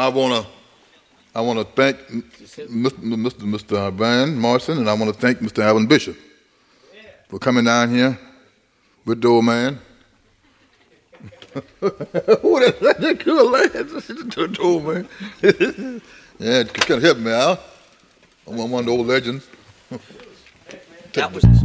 I want to thank Mr. Van Morrison, and I want to thank Mr. Alvin Bishop for coming down here with the old man. Who that good lad? The old man. Yeah, kind of help me out. I'm one of the old legends. That was